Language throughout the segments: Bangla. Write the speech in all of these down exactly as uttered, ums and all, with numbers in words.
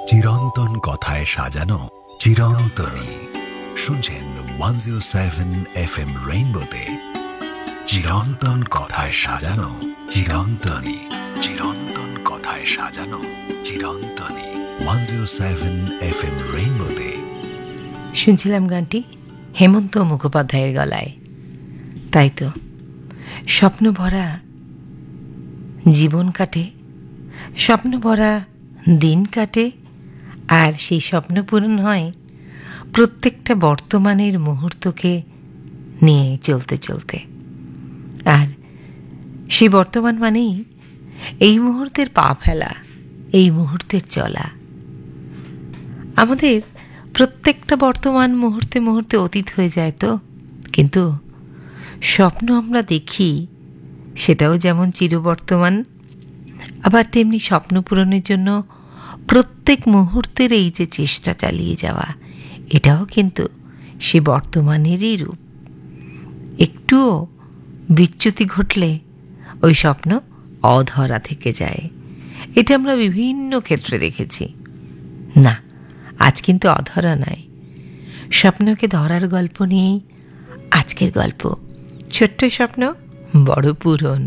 চিরন্তন কথায় সাজানো চিরন্তনী। শুনছেন one zero seven F M রেইনবোতে চিরন্তন কথায় সাজানো চিরন্তনী। চিরন্তন কথায় সাজানো চিরন্তনী। One zero seven F M রেইনবোতে শুনছিলাম গানটি হেমন্ত মুখোপাধ্যায়ের গলায়। তাই তো স্বপ্ন ভরা জীবন কাটে, স্বপ্ন ভরা দিন কাটে, আর সেই স্বপ্ন পূরণ হয় প্রত্যেকটা বর্তমানের মুহূর্তকে নিয়ে চলতে চলতে। আর সেই বর্তমান মানেই এই মুহূর্তের পা ফেলা, এই মুহূর্তের চলা। আমাদের প্রত্যেকটা বর্তমান মুহূর্তে মুহূর্তে অতীত হয়ে যায় তো, কিন্তু স্বপ্ন আমরা দেখি সেটাও যেমন চিরবর্তমান, আবার তেমনি স্বপ্ন পূরণের জন্য প্রত্যেক মুহূর্তের এই যে চেষ্টা চালিয়ে যাওয়া, এটাও কিন্তু সে বর্তমানেরই রূপ। একটুও বিচ্যুতি ঘটলে ওই স্বপ্ন অধরা থেকে যায়। এটা আমরা বিভিন্ন ক্ষেত্রে দেখেছি। না, আজ কিন্তু অধরা নয়, স্বপ্নকে ধরার গল্প নিয়েই আজকের গল্প। ছোট্ট স্বপ্ন বড় পূরণ।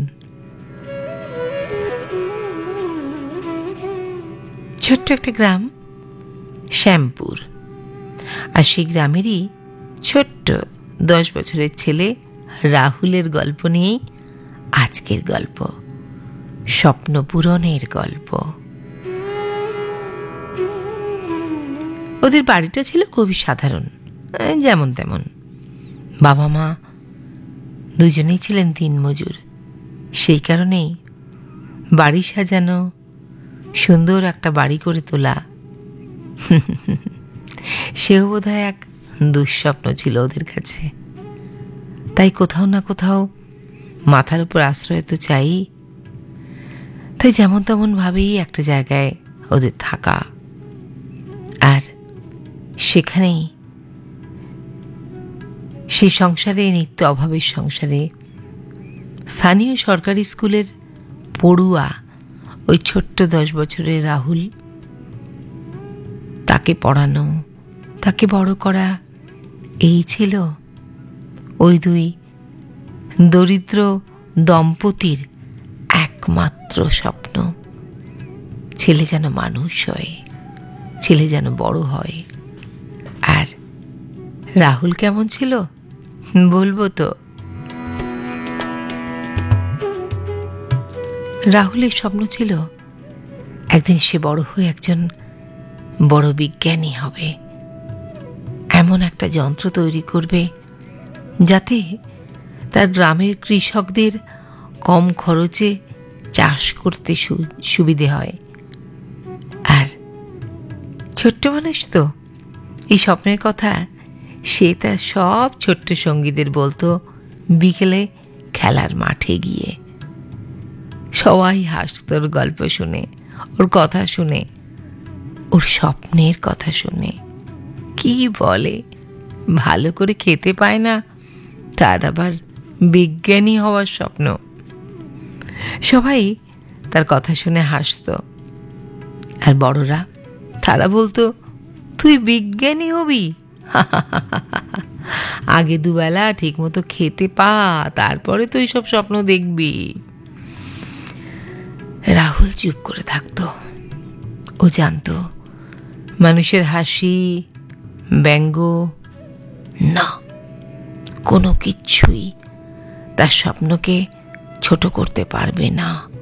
ছোট্ট একটা গ্রাম শ্যামপুর, আর সেই গ্রামেরই ছোট্ট দশ বছরের ছেলে রাহুলের গল্প নিয়েই আজকের গল্প, স্বপ্ন পূরণের গল্প। ওদের বাড়িটা ছিল খুবই সাধারণ, যেমন তেমন। বাবা মা দুজনেই ছিলেন দিনমজুর। সেই কারণেই বাড়ি সাজানো, সুন্দর একটা বাড়ি করে তোলা সেও বোধহয় এক দুঃস্বপ্ন ছিল ওদের কাছে। তাই কোথাও না কোথাও মাথার উপর আশ্রয় তো চাই। তাই যেমন তেমন ভাবেই একটা জায়গায় ওদের থাকা, আর সেখানেই সেই সংসারে, নিত্য অভাবের সংসারে, স্থানীয় সরকারি স্কুলের পড়ুয়া ওই ছোট্ট দশ বছরের রাহুল, তাকে পড়ানো, তাকে বড় করা, এই ছিল ওই দুই দরিদ্র দম্পতির একমাত্র স্বপ্ন। ছেলে যেন মানুষ হয়, ছেলে যেন বড় হয়। আর রাহুল কেমন ছিল বলবো তো। রাহুলের স্বপ্ন ছিল একদিন সে বড় হয়ে একজন বড় বিজ্ঞানী হবে, এমন একটা যন্ত্র তৈরি করবে যাতে তার গ্রামের কৃষকদের কম খরচে চাষ করতে সুবিধে হয়। আর ছোট্ট মানুষ তো, এই স্বপ্নের কথা সে তার সব ছোট্ট সঙ্গীদের বলতো বিকেলে খেলার মাঠে গিয়ে। সবাই হাসত ওর গল্প শুনে, ওর কথা শুনে, ওর স্বপ্নের কথা শুনে। কি বলে, ভালো করে খেতে পায় না, তার আবার বিজ্ঞানী হওয়ার স্বপ্ন। সবাই তার কথা শুনে হাসত, আর বড়রা তারা বলতো তুই বিজ্ঞানী হবি, আগে দুবেলা ঠিক মতো খেতে পা, তারপরে তুই সব স্বপ্ন দেখবি। রাহুল চুপ করে থাকতো। ও জানতো মানুষের হাসি, ব্যঙ্গ না, কোনো কিচ্ছুই তার স্বপ্নকে ছোট করতে পারবে না।